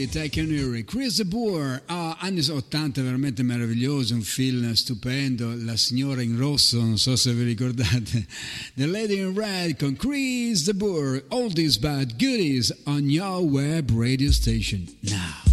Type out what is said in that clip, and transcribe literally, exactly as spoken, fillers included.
Street, I Can Hear It. Chris de Burgh, ah, anni ottanta, veramente meraviglioso, un film stupendo, La signora in rosso, non so se vi ricordate, The Lady in Red con Chris de Burgh, Oldies but Goodies on your web radio station now.